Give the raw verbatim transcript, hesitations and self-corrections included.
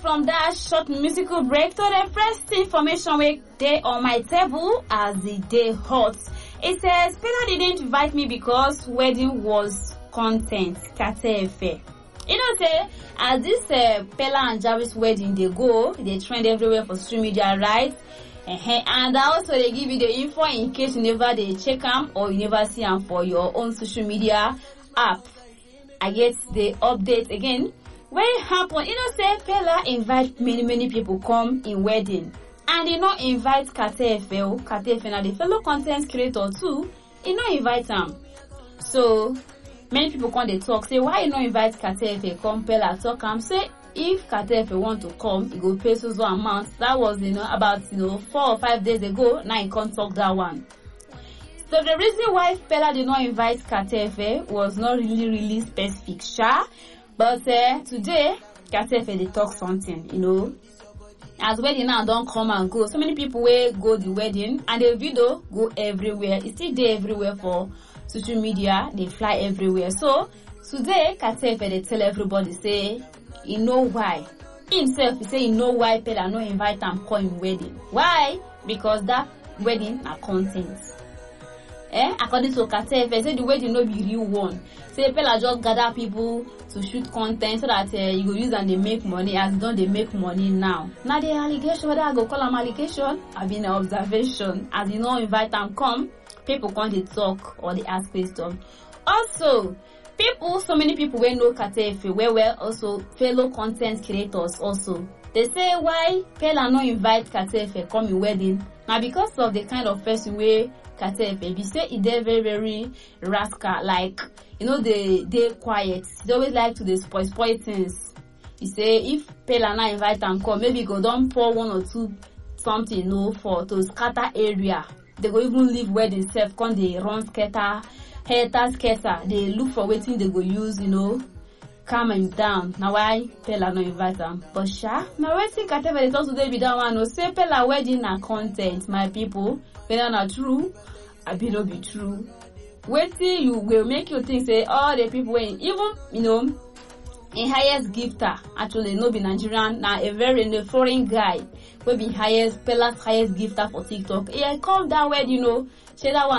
from that short musical break to the first information we day on my table as the day hot. It says Pella didn't invite me because wedding was content. Katefe. You know, say as this uh, Pella and Jarvis wedding they go, they trend everywhere for social media, right? Uh-huh. And also they give you the info in case you never they check them or you never see them for your own social media app. I get the update again. When it happen, you know, say Pella invite many many people come in wedding, and they not invite Katefe. Katefe na the fellow content creator too. He not invite them. So many people come they talk say why you not invite Katefe come Pella talk am say if Katefe want to come he go pay so so amount. That was you know about you know four or five days ago. Now he can't talk that one. So the reason why Pella did not invite Katefe was not really really specific, sha. But uh, today Katefe they talk something, you know. As wedding now don't come and go. So many people will go the wedding and the video go everywhere. It's still there everywhere for social media. They fly everywhere. So today Katefe they tell everybody say, you know why. Himself he say you know why Pella no invite them come in wedding. Why? Because that wedding are content. Eh? According to Katefe, say the wedding no be real one. Say Pella just gather people to shoot content so that uh, you go use and they make money. As don't they make money now? Now the allegation, whether I go call them allegation, I been an observation. As you know, invite them come, people come they talk or they ask questions. Also, people, so many people will know Katefe, where well also fellow content creators also. They say why Pella no invite Katefe come in wedding? Now because of the kind of person where Katefe be say it dey very very rascal, like you know they they quiet. They always like to dey spoil spoil things. He say if Pella na invite them come, maybe go don't pour one or two something you know for to scatter area. They go even leave where they self come they run scatter, hater scatter. They look for waiting they go use you know calm him down. Now why Pella no invite them? But sha now waiting Katefe they talk today be that one. No say Pella wedding na content, my people. Whether not true, I be no be true. Wait till you will make you think say all the people when even you know in highest gifter actually no be Nigerian now a very a foreign guy will be highest Pella's highest gifter for TikTok. Yeah, come that way you know say that one.